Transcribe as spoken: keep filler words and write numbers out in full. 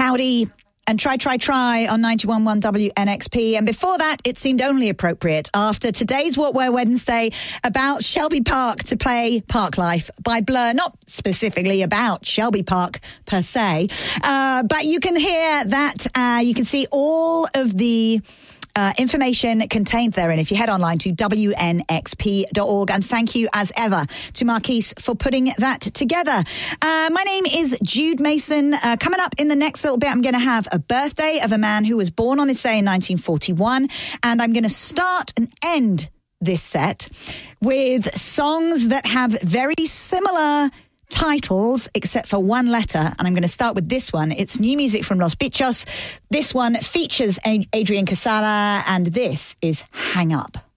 Howdy and Try, Try, Try on ninety-one point one W N X P. And before that, it seemed only appropriate after today's What Wear Wednesday about Shelby Park to play Park Life by Blur. Not specifically about Shelby Park per se, uh, but you can hear that, uh, you can see all of the Uh, information contained therein if you head online to W N X P dot org. And thank you, as ever, to Marquise for putting that together. Uh, my name is Jude Mason. Uh, coming up in the next little bit, I'm going to have a birthday of a man who was born on this day in nineteen forty-one. And I'm going to start and end this set with songs that have very similar titles except for one letter, and I'm going to start with this one. It's new music from Los Bichos. This one features Adrian Casala, and this is Hang Up.